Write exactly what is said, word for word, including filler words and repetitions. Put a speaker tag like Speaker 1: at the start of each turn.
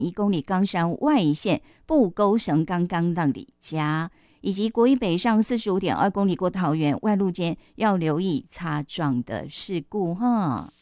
Speaker 1: 一公里冈山外线布沟绳刚刚让里家，以及国一北上四十五点二公里过桃园外路间要留意擦撞的事故哈。